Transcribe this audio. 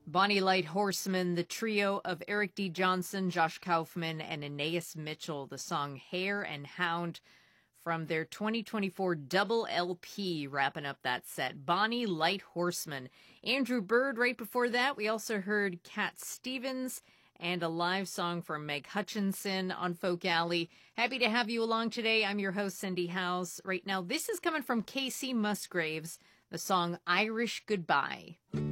Bonnie Light Horseman, the trio of Eric D. Johnson, Josh Kaufman, and Anais Mitchell, the song Hare and Hound from their 2024 double LP, wrapping up that set. Bonnie Light Horseman. Andrew Bird right before that. We also heard Cat Stevens and a live song from Meg Hutchinson on Folk Alley. Happy to have you along today. I'm your host, Cindy Howes. Right now, this is coming from Casey Musgraves, the song Irish Goodbye.